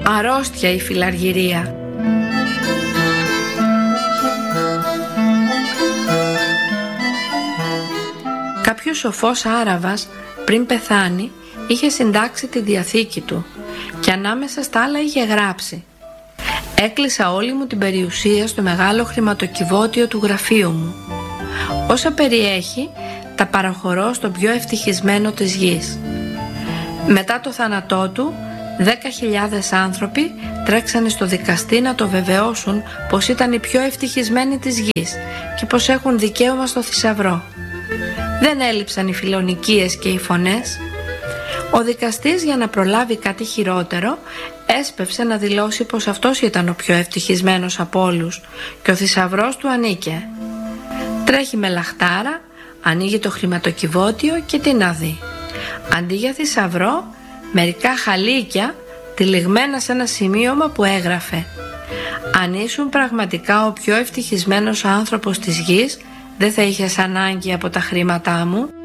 Αρρώστια η φιλαργυρία. Κάποιος σοφός Άραβας πριν πεθάνει είχε συντάξει τη διαθήκη του και ανάμεσα στα άλλα είχε γράψει: «Έκλεισα όλη μου την περιουσία στο μεγάλο χρηματοκιβώτιο του γραφείου μου. Όσα περιέχει τα παραχωρώ στον πιο ευτυχισμένο της γης». Μετά το θάνατό του 10.000 άνθρωποι τρέξανε στο δικαστή να το βεβαιώσουν πως ήταν οι πιο ευτυχισμένοι της γης και πως έχουν δικαίωμα στο θησαυρό. Δεν έλειψαν οι φιλονικίες και οι φωνές. Ο δικαστής, για να προλάβει κάτι χειρότερο, έσπευσε να δηλώσει πως αυτός ήταν ο πιο ευτυχισμένος από όλους και ο θησαυρός του ανήκε. Τρέχει με λαχτάρα, ανοίγει το χρηματοκιβώτιο και τι να δει? Αντί για θησαυρό, μερικά χαλίκια τυλιγμένα σε ένα σημείωμα που έγραφε: «Αν ήσουν πραγματικά ο πιο ευτυχισμένος άνθρωπος της γης, δεν θα είχες ανάγκη από τα χρήματά μου».